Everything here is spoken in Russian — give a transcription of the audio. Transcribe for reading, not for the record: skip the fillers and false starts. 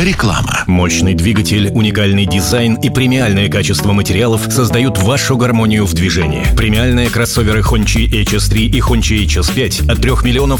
Реклама. Мощный двигатель, уникальный дизайн и премиальное качество материалов создают вашу гармонию в движении. Премиальные кроссоверы Hongqi HS3 и Hongqi HS5 от 3 миллионов